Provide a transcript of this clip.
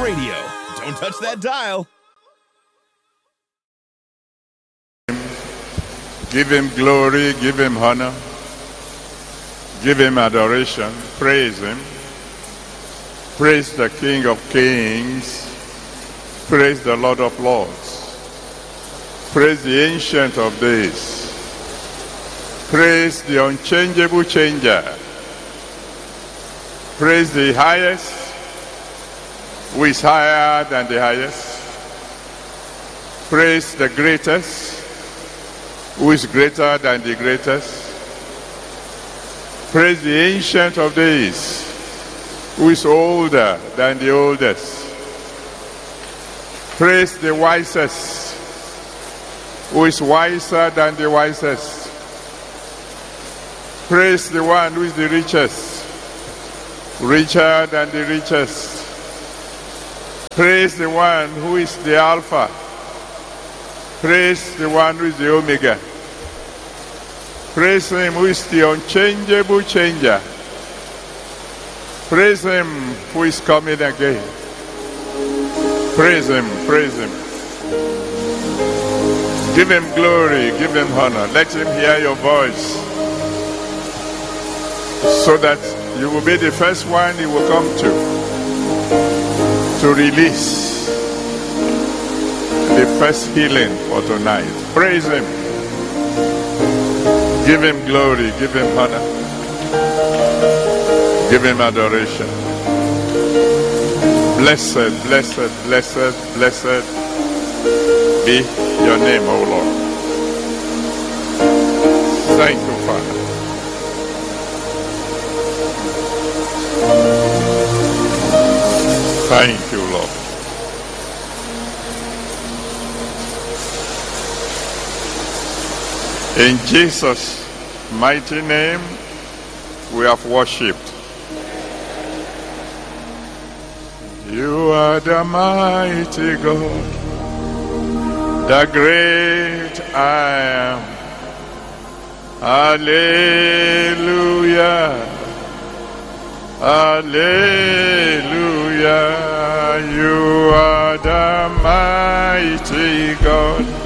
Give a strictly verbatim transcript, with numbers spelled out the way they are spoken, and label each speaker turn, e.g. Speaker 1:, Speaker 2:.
Speaker 1: Radio. Don't touch that dial.
Speaker 2: Give him glory, give him honor, give him adoration, praise him. Praise the King of Kings, praise the Lord of Lords, praise the Ancient of Days, praise the unchangeable changer, praise the highest, who is higher than the highest, praise the greatest, who is greater than the greatest, praise the Ancient of Days, who is older than the oldest, praise the wisest, who is wiser than the wisest, praise the one who is the richest, richer than the richest, praise the one who is the Alpha, praise the one who is the Omega, praise him who is the unchangeable changer, praise him who is coming again, praise him, praise him, give him glory, give him honor, let him hear your voice, so that you will be the first one he will come to, to release the first healing for tonight. Praise him. Give him glory. Give him honor. Give him adoration. Blessed, blessed, blessed, blessed be your name, O Lord. Thank you, Father. Thank you, Lord. In Jesus' mighty name, we have worshipped. You are the mighty God, the great I am. Hallelujah. Hallelujah. You are the mighty God.